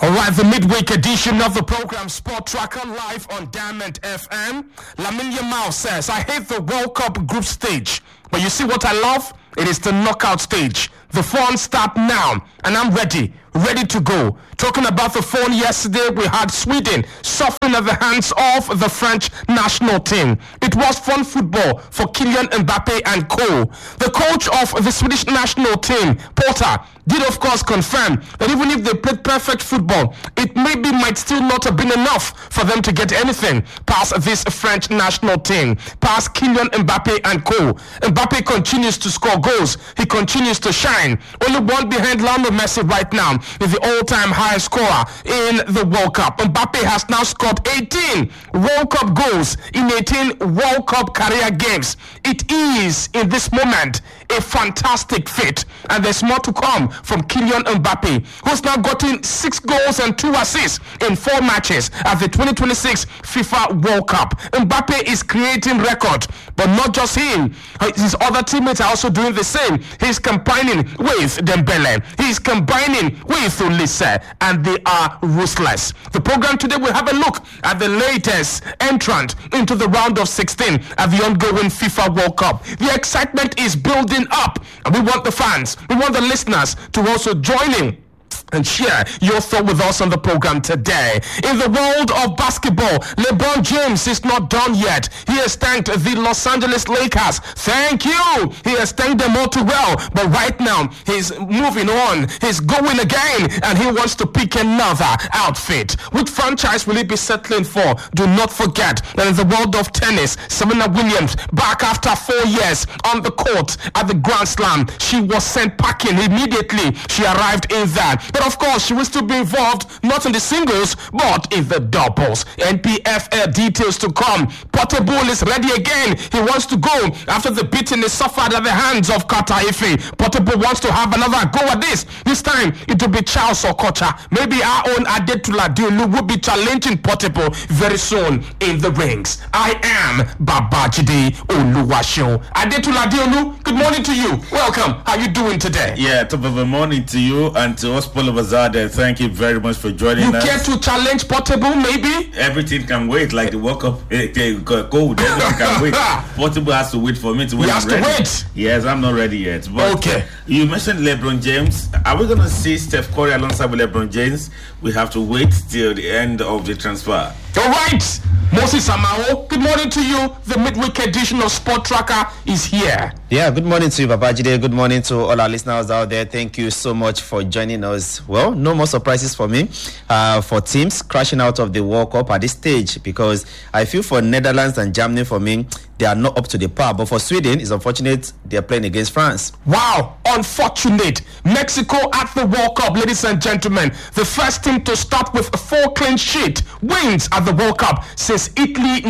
All right, the midweek edition of the program Sport Tracker live on Diamond FM. Lamine Yamal says, I hate the World Cup group stage, but you see what I love? It is the knockout stage. The fun start now, and I'm ready to go. Talking about the phone yesterday, we had Sweden suffering at the hands of the French national team. It was fun football for Kylian Mbappe and co. The coach of the Swedish national team, Porter, did of course confirm that even if they played perfect football, it might still not have been enough for them to get anything past this French national team, past Kylian Mbappe and co. Mbappe continues to score goals. He continues to shine. Only one behind Lionel Messi right now is the all-time high scorer in the World Cup. Mbappe has now scored 18 World Cup goals in 18 World Cup career games. It is, in this moment, a fantastic feat, and there's more to come from Kylian Mbappe, who's now gotten 6 goals and 2 assists in 4 matches at the 2026 FIFA World Cup. Mbappe is creating record, but not just him. His other teammates are also doing the same. He's combining with Dembele. He's combining with Ulisse, and they are ruthless. The program today will have a look at the latest entrant into the round of 16 at the ongoing FIFA World Cup. The excitement is building up, and we want the fans, we want the listeners to also join in and share your thought with us on the program today. In the world of basketball, LeBron James is not done yet. He has thanked the Los Angeles Lakers. Thank you. He has thanked them all too well. But right now, he's moving on. He's going again, and he wants to pick another outfit. Which franchise will he be settling for? Do not forget that in the world of tennis, Serena Williams, back after 4 years on the court at the Grand Slam, she was sent packing immediately. She arrived in that. But of course, she will still be involved, not in the singles, but in the doubles. NPFL details to come. Portable is ready again. He wants to go after the beating he suffered at the hands of Kataife. Portable wants to have another go at this. This time, it will be Charles Okocha. Maybe our own Adetula Diolu will be challenging Portable very soon in the rings. I am Babajide Oluwasho. Adetula Diolu, good morning to you. Welcome. How are you doing today? Yeah, top of the morning to you and to us, Paul Bazade. Thank you very much for joining us. You care to challenge Portable, maybe? Everything can wait, like the World Cup code. Everything can wait. Portable has to wait for me to win. He has to wait. Yes, I'm not ready yet. But okay. You mentioned LeBron James. Are we going to see Steph Curry alongside with LeBron James? We have to wait till the end of the transfer. All right. Moses Amao, good morning to you. The midweek edition of Sport Tracker is here. Yeah, good morning to you, Babajide. Good morning to all our listeners out there. Thank you so much for joining us. Well, no more surprises for me, for teams crashing out of the World Cup at this stage, because I feel for Netherlands and Germany, for me, they are not up to the par. But for Sweden, it's unfortunate they're playing against France. Wow, unfortunate. Mexico at the World Cup, ladies and gentlemen. The first team to start with a 4 clean sheet wins at the World Cup since Italy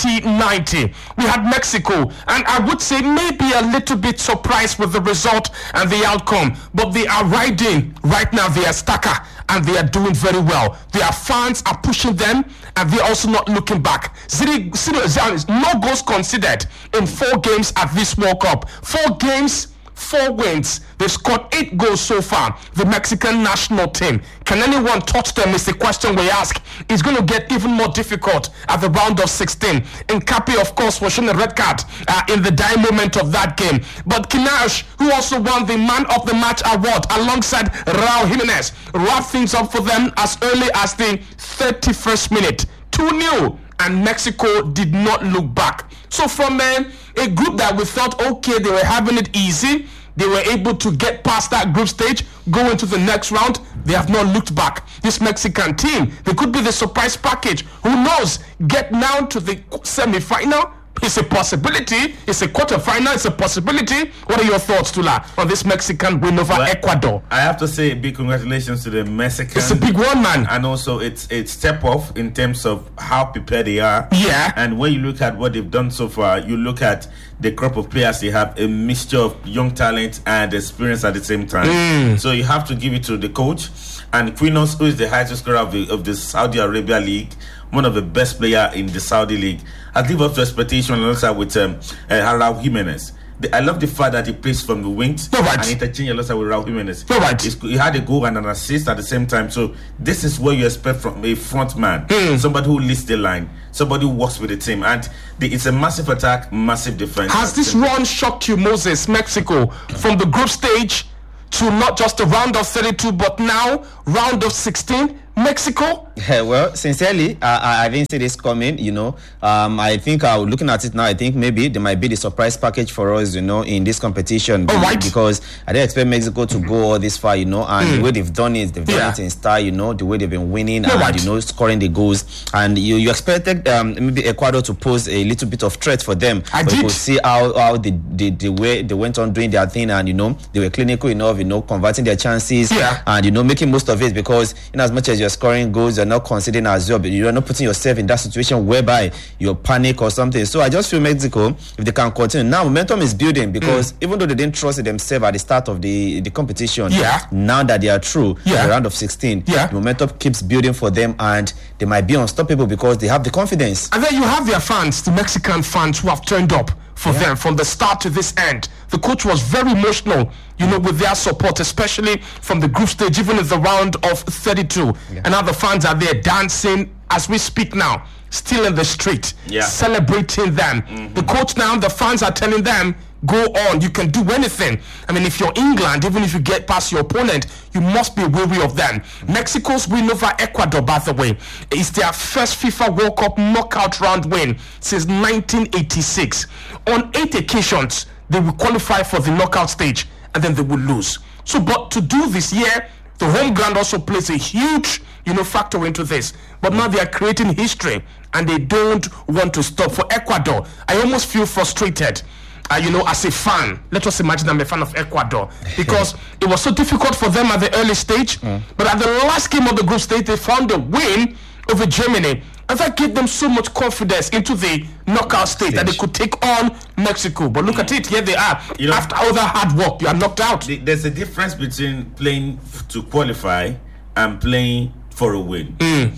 1990. We had Mexico, and I would say maybe a little bit surprised with the result and the outcome. But they are riding right now. They are stacker, and they are doing very well. Their fans are pushing them, and they're also not looking back. No goals considered in 4 games at this World Cup. 4 games, 4 wins. They've scored 8 goals so far. The Mexican national team. Can anyone touch them is the question we ask. It's going to get even more difficult at the round of 16. Nkapi, of course, was shown a red card in the dying moment of that game. But Kinash, who also won the Man of the Match award alongside Raul Jimenez, wrapped things up for them as early as the 31st minute. 2-0, and Mexico did not look back. So from a group that we thought, okay, they were having it easy, they were able to get past that group stage, go into the next round, they have not looked back. This Mexican team, they could be the surprise package. Who knows? Get down to the semi-final. It's a possibility. It's a quarterfinal. It's a possibility. What are your thoughts, Tula, on this Mexican win over Ecuador? I have to say big congratulations to the Mexicans. It's a big one, man. And also it's step off in terms of how prepared they are. Yeah. And when you look at what they've done so far, you look at the crop of players they have, a mixture of young talent and experience at the same time. So you have to give it to the coach. And Quinos, who is the highest scorer of the Saudi Arabia League, one of the best players in the Saudi League, has lived up to expectation alongside with Raul Jimenez. I love the fact that he plays from the wings You're right. and interchange a lot with Raul Jimenez. You're right. He had a goal and an assist at the same time. So this is what you expect from a front man, somebody who leads the line, somebody who works with the team, and it's a massive attack, massive defense. Has this run shocked you, Moses? Mexico from the group stage to not just the round of 32, but now round of 16. Mexico? Well, sincerely, I didn't see this coming, I think looking at it now, I think maybe there might be the surprise package for us, in this competition. All right. Because I didn't expect Mexico to go all this far, and the way they've done it in style, the way they've been winning and, scoring the goals. And you expected maybe Ecuador to pose a little bit of threat for them. I but did. You could see how the way they went on doing their thing, and, they were clinical enough, converting their chances and, making most of it, because in as much as you're scoring goals, you're not considering as well, but you're not putting yourself in that situation whereby you panic or something. So I just feel Mexico, if they can continue now, momentum is building, because even though they didn't trust themselves at the start of the competition, now that they are through the round of 16, the momentum keeps building for them, and they might be unstoppable because they have the confidence. And then you have their fans, the Mexican fans who have turned up for them from the start to this end. The coach was very emotional, with their support, especially from the group stage, even in the round of 32. And now the fans are there dancing as we speak now, still in the street, celebrating them. The coach now, the fans are telling them, go on, you can do anything. I mean, if you're England, even if you get past your opponent, you must be wary of them. Mexico's win over Ecuador, by the way, is their first FIFA World Cup knockout round win since 1986. On 8 occasions, they will qualify for the knockout stage, and then they will lose. So, but to do this year, the home ground also plays a huge, factor into this. But now they are creating history, and they don't want to stop. For Ecuador, I almost feel frustrated. As a fan, let us imagine I'm a fan of Ecuador, because it was so difficult for them at the early stage, but at the last game of the group stage, they found a win over Germany, and that gave them so much confidence into the knockout stage that they could take on Mexico. But look at it, here they are. After all that hard work, you are knocked out. There's a difference between playing to qualify and playing for a win.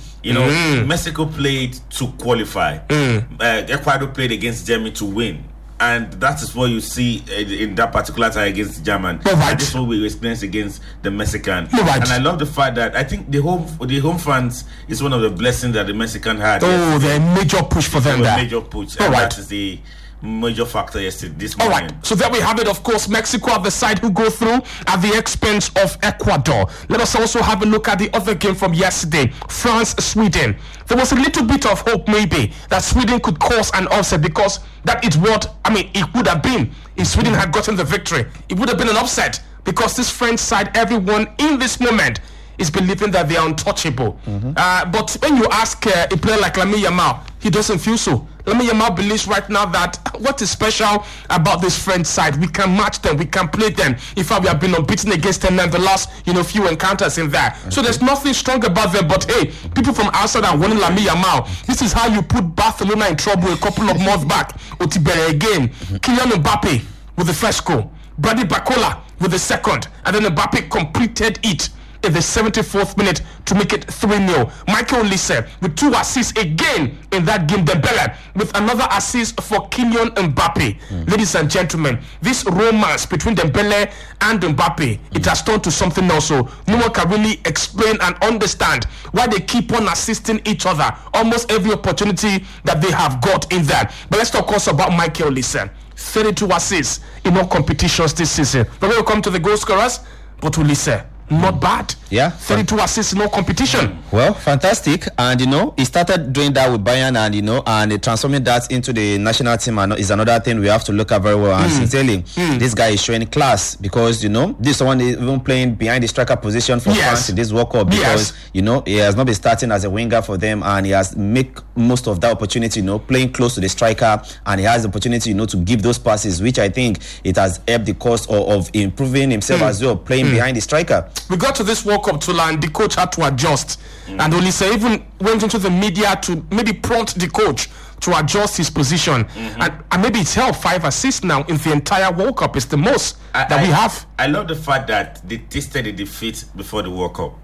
Mexico played to qualify. Ecuador played against Germany to win. And that is what you see in that particular time against the German. And this is what we experienced against the Mexican. And I love the fact that I think the home fans is one of the blessings that the Mexican had. Oh, they're a major push for them there. Major push. And that is the major factor yesterday, this morning. All right, so there we have it. Of course, Mexico at the side who go through at the expense of Ecuador. Let us also have a look at the other game from yesterday, France-Sweden. There was a little bit of hope maybe that Sweden could cause an upset, because that is what, it would have been if Sweden had gotten the victory. It would have been an upset, because this French side, everyone in this moment is believing that they are untouchable. But when you ask a player like Lamine Yamal, he doesn't feel so. Lamine Yamal believes right now that what is special about this French side, we can match them, we can play them. In fact, we have been unbeaten against them in the last few encounters in there. So there's nothing strong about them. But hey, people from outside are warning Lamine Yamal. This is how you put Barcelona in trouble a couple of months back. Otibere again, Kylian Mbappe with the first goal, Brady Bacola with the second, and then Mbappe completed it in the 74th minute to make it 3-0. Michael Olise with 2 assists again in that game. Dembele with another assist for Kylian Mbappe. Ladies and gentlemen, this romance between Dembele and Mbappe, it has turned to something else. So no one can really explain and understand why they keep on assisting each other almost every opportunity that they have got in there. But let's talk also about Michael Olise. 32 assists in all competitions this season. But when we come to the goal scorers, but Olise, not bad. 32 assists in no competition. Well, fantastic. And he started doing that with Bayern, and and transforming that into the national team is another thing we have to look at very well. And sincerely, this guy is showing class, because this someone is even playing behind the striker position for France in this World Cup, because he has not been starting as a winger for them, and he has make most of that opportunity, playing close to the striker, and he has the opportunity, to give those passes, which I think it has helped the cause of improving himself as well, playing behind the striker. We got to this World Cup to land, the coach had to adjust. And Olise even went into the media to maybe prompt the coach to adjust his position. And maybe it's helped. 5 assists now in the entire World Cup. It's the most that we have. I love the fact that they tasted the defeat before the World Cup.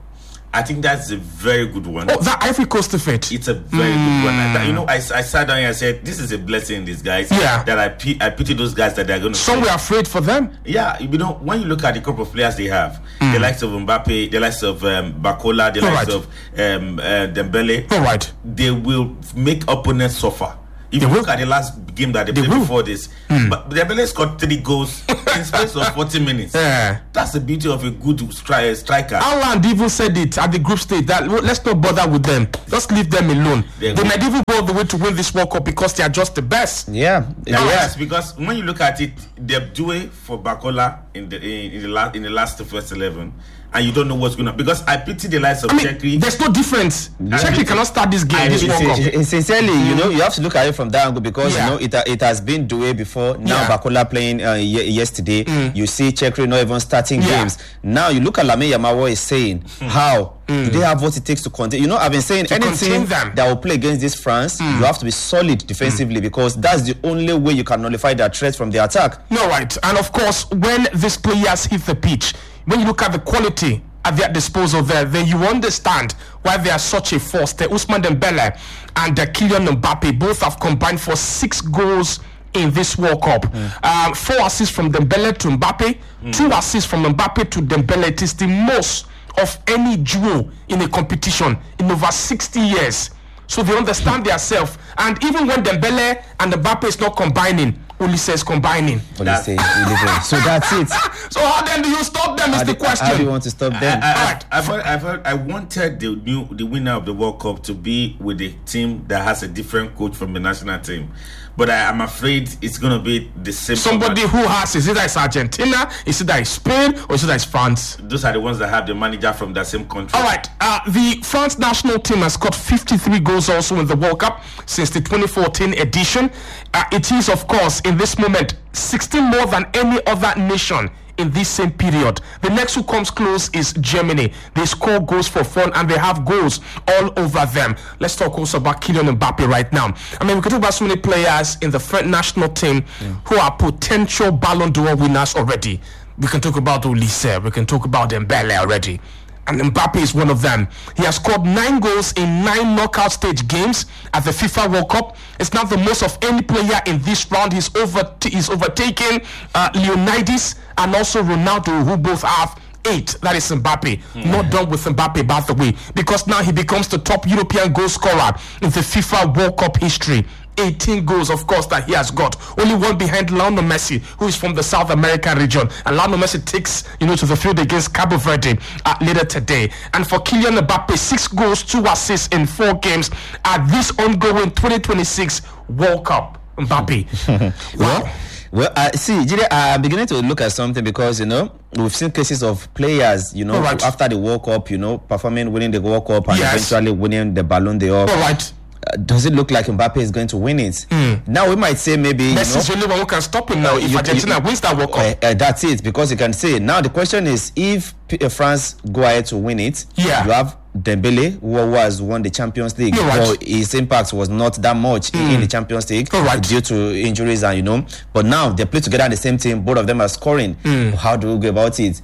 I think that's a very good one. Oh, that Ivory Coast defeat. It's a very good one. I sat down and I said, this is a blessing in disguise. Yeah. That I pity those guys that they're going to. Some were afraid for them. Yeah, when you look at the group of players they have, the likes of Mbappe, the likes of Bakola, the likes of Dembele, all right, they will make opponents suffer. If you look at the last game that they played before this, but Dembele scored 3 goals in space of 40 minutes. Yeah. That's the beauty of a good striker. Haaland even said it at the group stage that let's not bother with them. Just leave them alone. They might even go all the way to win this World Cup because they are just the best. Yeah. Yes, because when you look at it, they're due for Bakola in the last first 11. And you don't know what's going to, because I pity the likes of Chekri. There's no difference. Chekri cannot start this game. Sincerely, you have to look at it from that angle because it has been Doué before. Now Bakola playing yesterday. You see Chekri not even starting games. Now you look at Lamine Yamal, what he's saying. How do they have what it takes to contain? I've been saying anything that will play against this France, you have to be solid defensively because that's the only way you can nullify their threat from the attack. No, right. And of course, when these players hit the pitch, when you look at the quality at their disposal there, then you understand why they are such a force. The Ousmane Dembele and the Kylian Mbappe both have combined for 6 goals in this World Cup. 4 assists from Dembele to Mbappe, 2 assists from Mbappe to Dembele. It is the most of any duo in a competition in over 60 years. So they understand themselves. And even when Dembele and Mbappe is not combining, Olise is combining. So that's it. So how then do you stop them? Is the question. How do you want to stop them? I wanted the winner of the World Cup to be with a team that has a different coach from the national team. But I'm afraid it's going to be the same. Somebody who has, is it that it's Argentina, is it that it's Spain, or is it that it's France? Those are the ones that have the manager from that same country. All right. The France national team has got 53 goals also in the World Cup since the 2014 edition. It is, of course, in this moment, 16 more than any other nation in this same period. The next who comes close is Germany. They score goals for fun and they have goals all over them. Let's talk also about Kylian Mbappe right now. I mean, we can talk about so many players in the French national team who are potential Ballon d'Or winners already. We can talk about Olise, we can talk about Dembele already. And Mbappe is one of them. He has scored 9 goals in 9 knockout stage games at the FIFA World Cup. It's not the most of any player in this round. He's overtaken Leonidas and also Ronaldo, who both have 8. That is Mbappe. Not done with Mbappe, by the way, because now he becomes the top European goal scorer in the FIFA World Cup history. 18 goals, of course, that he has got. Only one behind Lionel Messi, who is from the South American region. And Lionel Messi takes, to the field against Cabo Verde later today. And for Kylian Mbappe, 6 goals, 2 assists in 4 games at this ongoing 2026 World Cup. Mbappe. Wow. Well, see, Jide, I'm beginning to look at something because, we've seen cases of players, after the World Cup, performing, winning the World Cup and eventually winning the Ballon d'Or. All right. Does it look like Mbappe is going to win it? Now we might say maybe Messi is the only one who can stop him now if Argentina wins that World Cup. That's it, because you can say now the question is if France go ahead to win it, you have Dembele who has won the Champions League. Well, his impact was not that much in the Champions League due to injuries and but now they play together in the same team. Both of them are scoring. How do we go about it?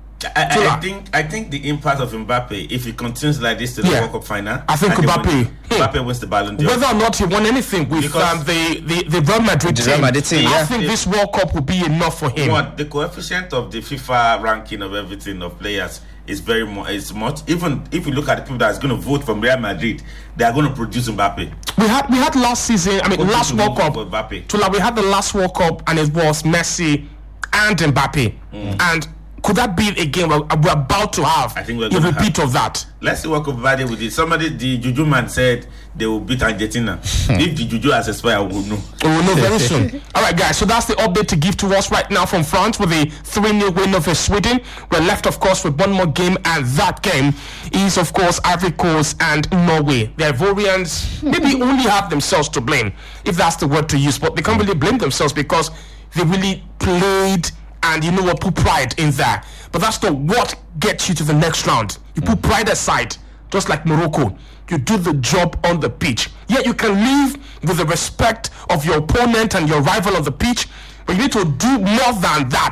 I think the impact of Mbappe, if he continues like this to the World Cup final, I think Mbappe wins the Ballon d'Or. Whether or not he won anything with the Real Madrid team, I think this World Cup will be enough for him. The coefficient of the FIFA ranking of everything of players is is much. Even if you look at the people that is going to vote from Real Madrid, they are going to produce Mbappe. We had last season. Last World Cup. We had the last World Cup, and it was Messi and Mbappe, and could that be again? We're about to have a repeat of that. Let's see what Kobade with it. The Juju man said they will beat Argentina. If the Juju has expired, we'll know. We will know very soon. All right, guys. So that's the update to give to us right now from France with a 3-0 win over Sweden. We're left, of course, with one more game, and that game is, of course, Ivory Coast and Norway. The Ivorians maybe only have themselves to blame, if that's the word to use, but they can't really blame themselves because they really played. And put pride in there. But that's not what gets you to the next round. You put pride aside, just like Morocco. You do the job on the pitch. Yeah, you can leave with the respect of your opponent and your rival on the pitch, but you need to do more than that.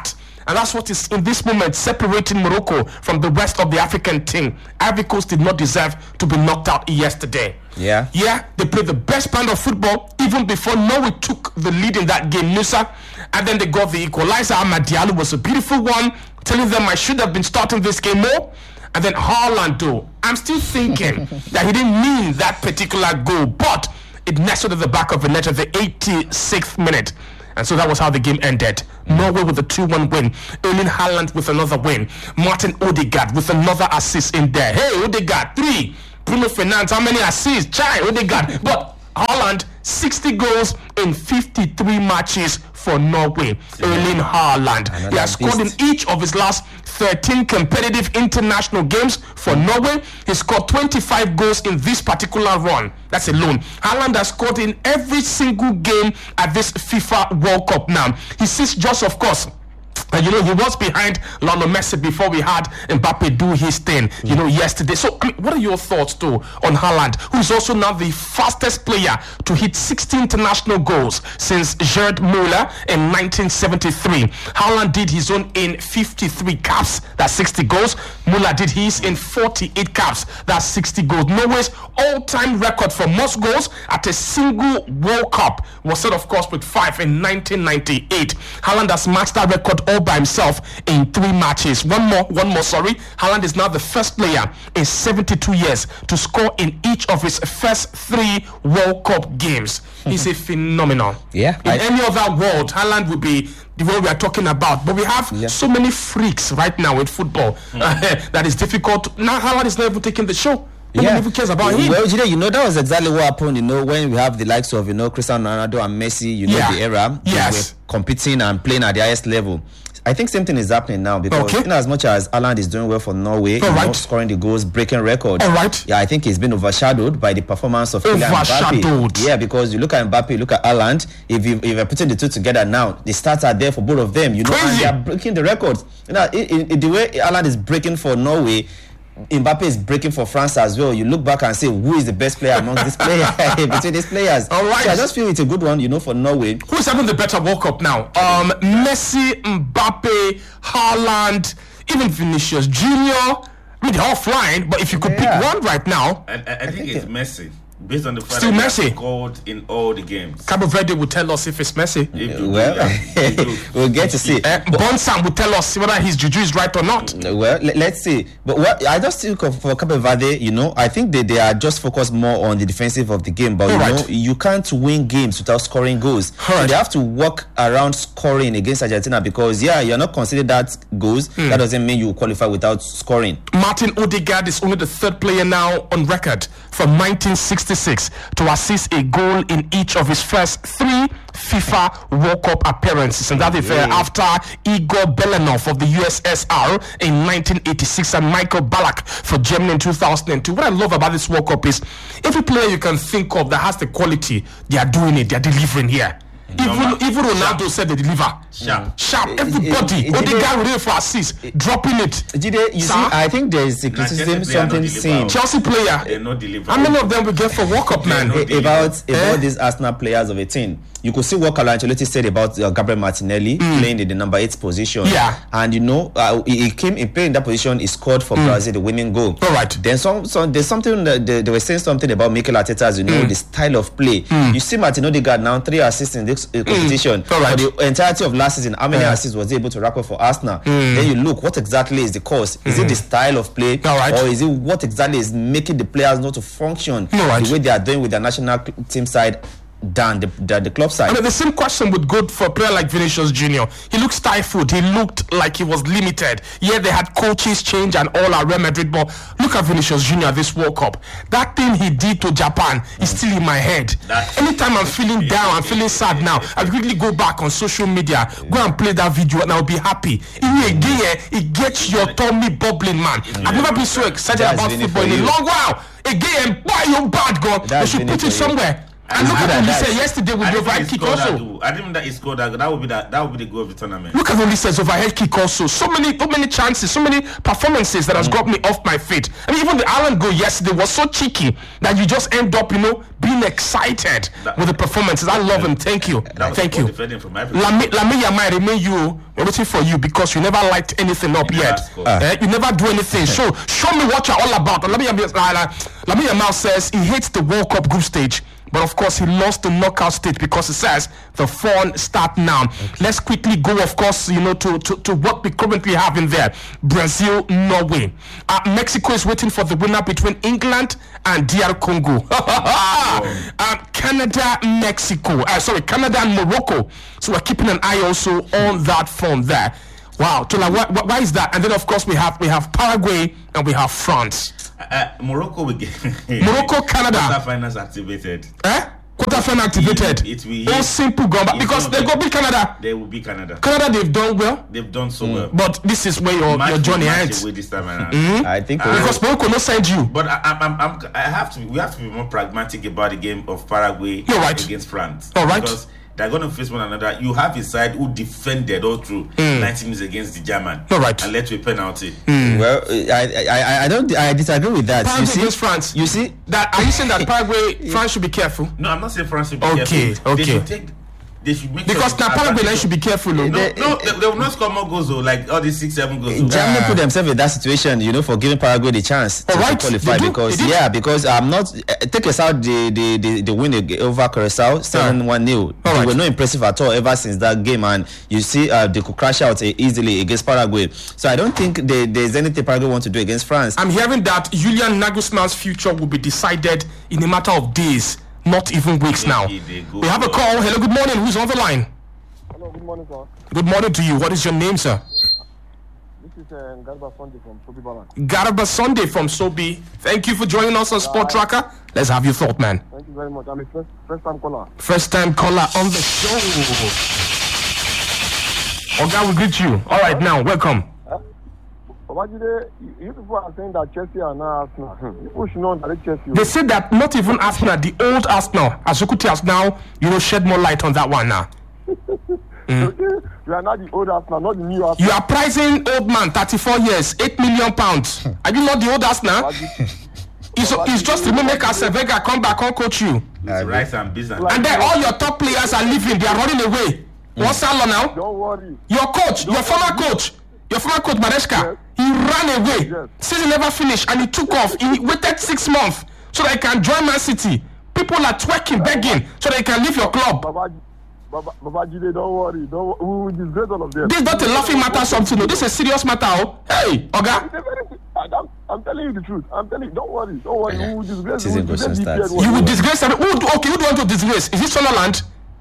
And that's what is in this moment separating Morocco from the rest of the African team. Ivory Coast did not deserve to be knocked out yesterday. Yeah, they played the best brand of football even before Norway took the lead in that game, Nusa, and then they got the equalizer. Amad Diallo was a beautiful one, telling them I should have been starting this game more. And then Haaland, though, I'm still thinking that he didn't mean that particular goal, but it nestled at the back of the net at the 86th minute. And so that was how the game ended. Norway with a 2-1 win. Erling Haaland with another win. Martin Odegaard with another assist in there. Hey, Odegaard, 3. Bruno Fernandes, how many assists? Chai, Odegaard. But Haaland, 60 goals in 53 matches for Norway. Erling Haaland. He has scored in each of his last 13 competitive international games for Norway. He scored 25 goals in this particular run. That's alone. Haaland has scored in every single game at this FIFA World Cup now. He sits just, of course, and he was behind Lionel Messi before we had Mbappe do his thing, yesterday. So, what are your thoughts, though, on Haaland, who is also now the fastest player to hit 60 international goals since Gerd Müller in 1973? Haaland did his own in 53 caps, that's 60 goals. Müller did his in 48 caps, that's 60 goals. Norway's all-time record for most goals at a single World Cup was set, of course, with 5 in 1998. Haaland has matched that record all by himself in 3 matches. One more. Haaland is now the first player in 72 years to score in each of his first 3 World Cup games. He's a phenomenon. Yeah. In any other world, Haaland would be the one we are talking about. But we have so many freaks right now in football that is difficult. Now Haaland is not even taking the show. Nobody even cares about him. Well, that was exactly what happened, when we have the likes of, Cristiano Ronaldo and Messi, the era. They were competing and playing at the highest level. I think same thing is happening now because as much as Haaland is doing well for Norway, scoring the goals, breaking records. Yeah, I think he's been overshadowed by the performance of Kylian Mbappe. Yeah, because you look at Mbappe, you look at Haaland. If you're putting the two together now, the stats are there for both of them. And they are breaking the records. The way Haaland is breaking for Norway, Mbappe is breaking for France as well. You look back and say, who is the best player among these players between these players? All right. So I just feel it's a good one, for Norway. Who's having the better World Cup now? Messi, Mbappe, Haaland, even Vinicius Junior. They're all flying. But if you could pick one right now, I think it's Messi. Based on the fact still that Messi scored in all the games. Cabo Verde will tell us if it's Messi. We'll get to see. Bonsam will tell us whether his juju is right or not. Well, let's see. But what I just think for Cabo Verde, I think they are just focused more on the defensive of the game. But you can't win games without scoring goals. So they have to work around scoring against Argentina because you're not considered that goals. That doesn't mean you qualify without scoring. Martin Odegaard is only the 3rd player now on record from 1966 to assist a goal in each of his first 3 FIFA World Cup appearances, and that is after Igor Belanov of the USSR in 1986 and Michael Ballack for Germany in 2002. What I love about this World Cup is every player you can think of that has the quality, they are doing it, they are delivering here. Even Ronaldo said they deliver. Sharp. Everybody. Odegaard ready for assist. Dropping it. You see, I think there is a criticism, something seen. Chelsea player. They're not delivering. How many of them will get for World Cup, man? About these Arsenal players of a team. You could see what Carlo Ancelotti said about Gabriel Martinelli playing in the number 8 position. Yeah. And he came in playing that position. He scored for Brazil the winning goal. All right. Then there's something that they were saying something about Mikel Arteta's, the style of play. You see Martin Odegaard now 3 assists in this competition. All right. For the entirety of last season, how many assists was he able to rack up for Arsenal? Then you look, what exactly is the cause? Is it the style of play? All right. Or is it what exactly is making the players not to function the way they are doing with their national team side than the club side? The same question would go for a player like Vinicius Junior. He looked stifled. He looked like he was limited. Yeah, they had coaches change and all at Real Madrid, but look at Vinicius Junior this World Cup. That thing he did to Japan is still in my head. Anytime I'm feeling down, I'm feeling sad now, I quickly go back on social media, go and play that video, and I'll be happy. It gets your tummy bubbling, man. I've never been so excited about football in a long while. Again, why you bad God? They should put it somewhere. And look at what he said yesterday with the overhead kick also. I didn't mean that he scored that goal. That would be the goal of the tournament. Look at what he says, overhead kick also. So many chances, so many performances that has got me off my feet. I mean, even the Ireland goal yesterday was so cheeky that you just end up, being excited with the performances. I love him. Thank you. Thank you. Lamine Yamal, remain you. We're waiting for you because you never light anything up yet. You never do anything. So show me what you're all about. Lamine Yamal says he hates the World Cup group stage. But of course, he lost the knockout stage because it says the fun start now. Okay. Let's quickly go, of course, to what we currently have in there. Brazil, Norway. Mexico is waiting for the winner between England and DR Congo. Canada, Mexico. Canada and Morocco. So we're keeping an eye also on that form there. Wow, Tola, why is that? And then, of course, we have Paraguay and we have France. Morocco will get Morocco, Canada. Quarterfinals activated. Quarterfinal activated. It will. Oh, simple gone because they go beat Canada. They will beat Canada. Canada, they've done well. They've done so well. But this is where your journey ends. This time around. I think because Morocco no send you. But we have to be more pragmatic about the game of Paraguay against France. All right. Because they're going to face one another. You have a side who defended all through 90 minutes against the German. All right. And led to a penalty. Well, I disagree with that. Paraguay against France. You see that? Are you saying that Paraguay, France should be careful? No, I'm not saying France should be careful. Okay. They should make because now Paraguay should be careful. They will not score more goals though, like all these 6-7 goals. Germany put themselves in that situation, for giving Paraguay the chance to qualify because I'm not take aside the win over Curacao 7-1-0. They were not impressive at all ever since that game, and you see they could crash out easily against Paraguay. So I don't think there's anything Paraguay want to do against France. I'm hearing that Julian Nagelsmann's future will be decided in a matter of days. Not even weeks now. We have a call. Hello, good morning. Who's on the line? Hello, good morning, sir. Good morning to you. What is your name, sir? This is Garba Sunday from Sobi Balance. Garba Sunday from Sobi. Thank you for joining us on Sport Tracker. Let's have your thought, man. Thank you very much. I'm a first-time caller. First-time caller on the show. Oga will greet you. All right, now, welcome. You people are saying that Chelsea are not Arsenal. People should know that Chelsea. They said that not even Arsenal, the old Arsenal, Azukuti has now, shed more light on that one now. You are not the old Arsenal, not the new Arsenal. You are pricing old man, 34 years, £8 million. Are you not the old Arsenal? It's just to make Vega come back and coach you. Rice and business. And then all your top players are leaving, they are running away. What's Salah now? Don't worry. Your coach, your former coach, Maresca, he ran away. Yes. Season never finished and he took off. He waited 6 months so that he can join Man City. People are twerking, begging so that he can leave your club. Babajide, don't worry. We will disgrace all of them. This is not a laughing matter, something. This is a serious matter. Hey, Oga. I'm telling you the truth. I'm telling you, don't worry. We will disgrace them. You will disgrace them. Who do you want to disgrace? Is it Sunderland?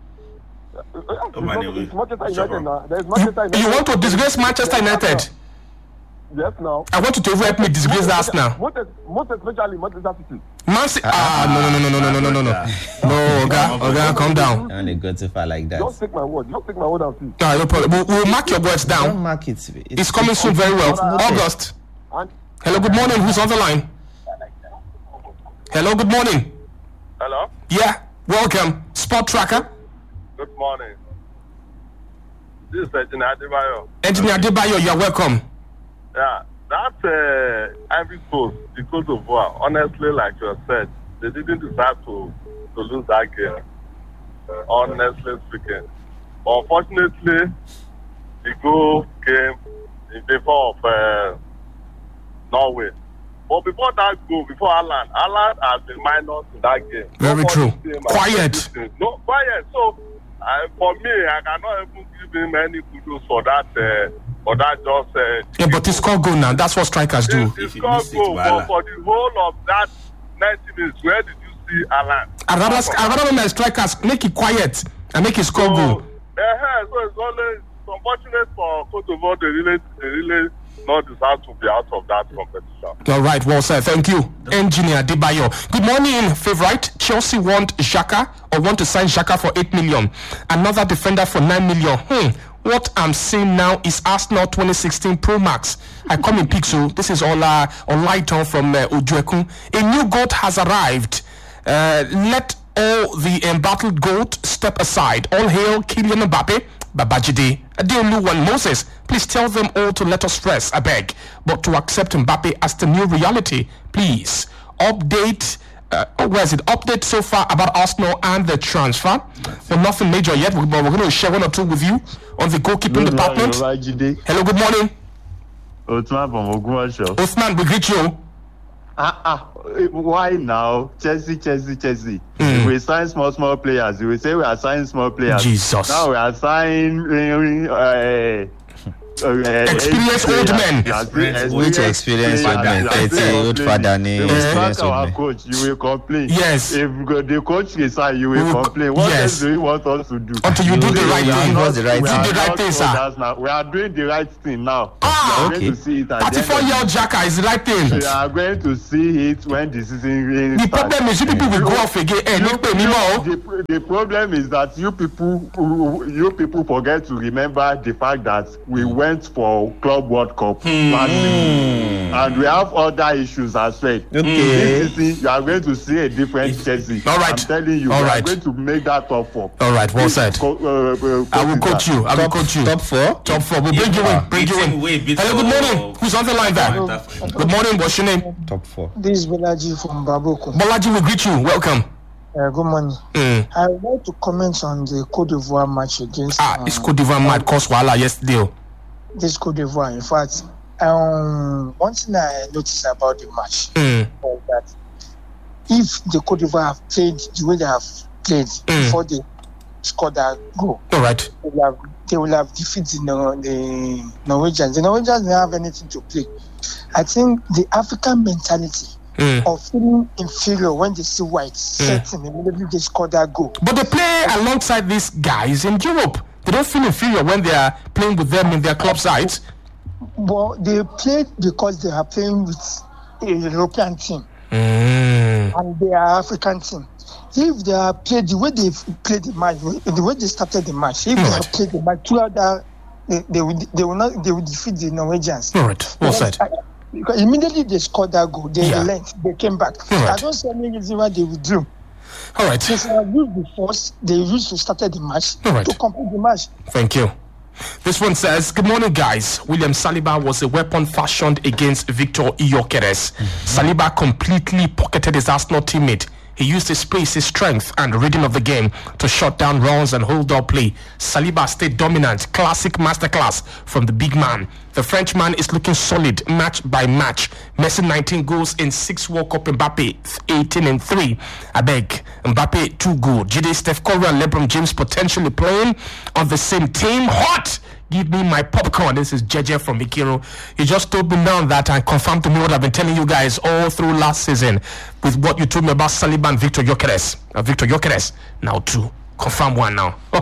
It's Manchester United now. There's Manchester United. You want to disgrace Manchester United? Yes, now. I want you to help me disgrace that now. Most especially Manchester City. No. No, Oga, calm down. I only go too far like that. Just take my word. And see. No problem. We'll mark your words down. Don't mark it. It's coming soon very well. August. Hello, good morning. Who's on the line? Hello, good morning. Hello? Yeah, welcome. Sport Tracker. Good morning. This is Engineer Adebayo. Engineer Adebayo, you're welcome. Yeah, that Ivory Coast, the Cote d'Ivoire, honestly, like you said, they didn't deserve to lose that game, honestly speaking. But unfortunately, the goal came in favor of Norway. But before that goal, before Alan has been minus in that game. Very true. Quiet. No, quiet. So, for me, I cannot even give him any kudos for that. But it's called goal now. That's what strikers do. It's called goal. But for the whole of that 90 minutes, where did you see Alan? I'd rather my strikers make it quiet and make it score goal. So it's always unfortunate for Cote d'Ivoire. They really not deserve to be out of that competition. All right, well said. Thank you, Engineer Adebayo. Good morning, favorite. Chelsea want Xhaka or want to sign Xhaka for 8 million. Another defender for 9 million. What I'm seeing now is Arsenal 2016 Pro Max. I come in Pixel. This is Olaiton from Ojuekun. A new goat has arrived. Let all the embattled goat step aside. All hail Kylian Mbappe, Babajide, Adeolu and Moses. Please tell them all to let us rest, I beg, but to accept Mbappe as the new reality. Please update. Where is it? Update so far about Arsenal and the transfer. Well, nothing major yet, but we're going to share one or two with you on the goalkeeping department. Hello, good morning. Othman from Ogunwasho. Othman, we greet you. Why now? Chelsea. We sign small players. We say we are signing small players. Jesus. Now we are signing experienced old men. Which experienced old men? 30 old father name. If our coach, you will complain. Yes. If the coach resign, you will complain. What else do you want us to do? Until you do the right thing. The right thing, sir. We are doing the right thing now. Okay. Going to see it 34-year-old Jacka is the right thing. We are going to see it when the season The problem is you people will go off again. The problem is that you people forget to remember the fact that we went for Club World Cup last season, and we have other issues as well. This season, you are going to see a different Chelsea. All right. I'm telling you, All we right. are going to make that top four. All right, well said. I will coach you. Top four? Top four. We'll bring you in. Hello, good morning. Who's on the line there? Good morning. What's your name? Top four. This is Bolaji from Baboko. Bolaji will greet you. Welcome. Good morning. I would like to comment on the Cote d'Ivoire match against. It's Cote d'Ivoire match caused Wala yesterday. This Cote d'Ivoire, in fact, one thing I noticed about the match was that if the Cote d'Ivoire have played the way they have played before they scored that goal, all right, they will have defeated the Norwegians. The Norwegians don't have anything to play. I think the African mentality of feeling inferior when they see white setting immediately they score that goal. But they play alongside these guys in Europe. They don't feel inferior when they are playing with them in their club sides. Well, they play because they are playing with a European team and they are African team. If they are played the way they played the match, the way they started the match, if they have played the match throughout that, they will defeat the Norwegians. All right, well said. Because immediately they scored that goal, they relent, they came back. Right. I don't see any reason why they withdrew. All right. They used the force they used to start the match to complete the match. Thank you. This one says, good morning, guys. William Saliba was a weapon fashioned against Victor Gyökeres. Saliba completely pocketed his Arsenal teammate. He used his pace, his strength, and reading of the game to shut down runs and hold up play. Saliba stayed dominant. Classic masterclass from the big man. The Frenchman is looking solid match by match. Messi 19 goals in 6 World Cup. Mbappe 18 and 3. I beg, Mbappe too good. Jide, Steph Curry and LeBron James potentially playing on the same team. Hot! Give me my popcorn. This is Jeje from Ikiro. He just told me now that and confirmed to me what I've been telling you guys all through last season with what you told me about Saliba and Victor Gyökeres. Victor Gyökeres now too. Confirm one now. All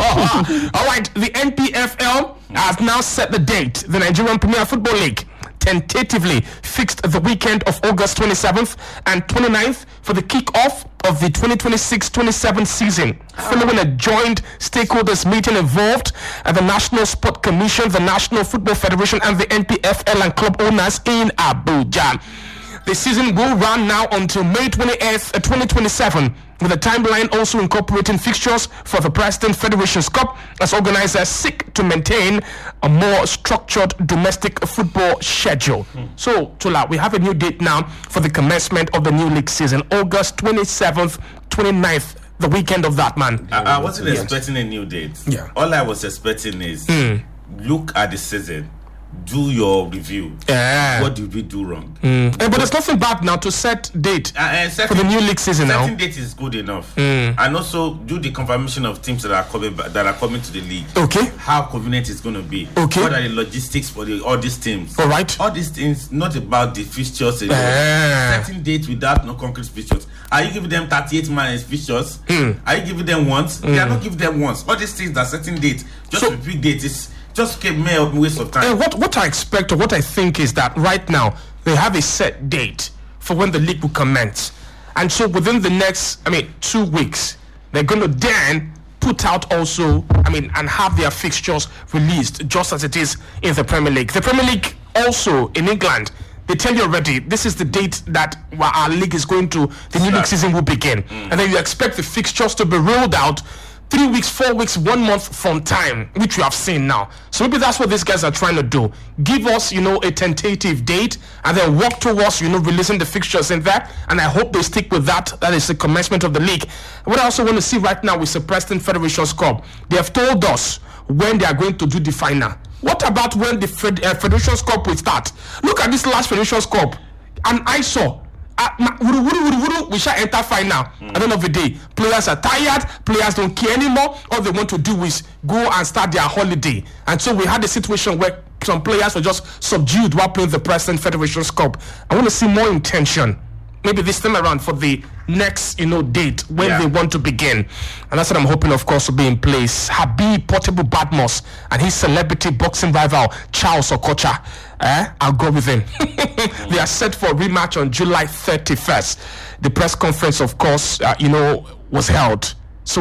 right, the NPFL has now set the date. The Nigerian Premier Football League tentatively fixed the weekend of August 27th and 29th for the kick-off of the 2026-27 season. Following a joint stakeholders meeting involved at the National Sport Commission, the National Football Federation, and the NPFL and club owners in Abuja. The season will run now until May 28th, 2027, with a timeline also incorporating fixtures for the President Federation's Cup as organizers seek to maintain a more structured domestic football schedule. So, Tola, we have a new date now for the commencement of the new league season, August 27th, 29th, the weekend of that, man. I wasn't expecting a new date. Yeah. All I was expecting is look at the season. Do your review. What did we do wrong? But there's nothing bad now to set date for the new league season now. Setting date is good enough, and also do the confirmation of teams that are coming to the league. Okay. How convenient it's going to be. Okay. What are the logistics for all these teams? All right. All these things, not about the fixtures. Setting date without no concrete fixtures. Are you giving them 38 man fixtures? Are you giving them once? They are not giving them once. All these things that setting date, just a big date is. Just keep me a waste of time. What I expect or what I think is that right now they have a set date for when the league will commence, and so within the next 2 weeks they're going to then put out also and have their fixtures released just as it is in the Premier League. The Premier League also in England, they tell you already, this is the date that our league is going to, the new league season will begin. And then you expect the fixtures to be rolled out 3 weeks, 4 weeks, 1 month from time, which we have seen now. So maybe that's what these guys are trying to do. Give us, a tentative date and then work towards, releasing the fixtures in that. And I hope they stick with that. That is the commencement of the league. What I also want to see right now with the Preston Federations Cup, they have told us when they are going to do the final. What about when the Federations Cup will start? Look at this last Federations Cup. And I saw, we shall enter final. At the end of the day, players are tired, players don't care anymore. All they want to do is go and start their holiday. And so we had a situation where some players were just subdued while playing the Preston Federations Cup. I want to see more intention. Maybe this time around for the next, date when they want to begin. And that's what I'm hoping, of course, to be in place. Habib Portable Badmus and his celebrity boxing rival, Charles Okocha. I'll go with him. They are set for a rematch on July 31st. The press conference, of course, was held